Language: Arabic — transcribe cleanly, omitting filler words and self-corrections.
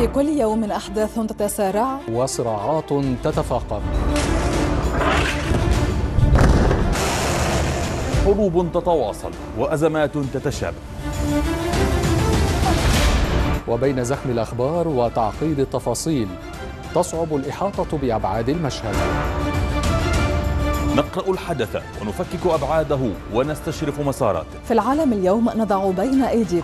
في كل يوم أحداث تتسارع وصراعات تتفاقم، حروب تتواصل وأزمات تتشابه، وبين زخم الأخبار وتعقيد التفاصيل تصعب الإحاطة بأبعاد المشهد. نقرأ الحدث ونفكك أبعاده ونستشرف مساراته. في العالم اليوم نضع بين أيديكم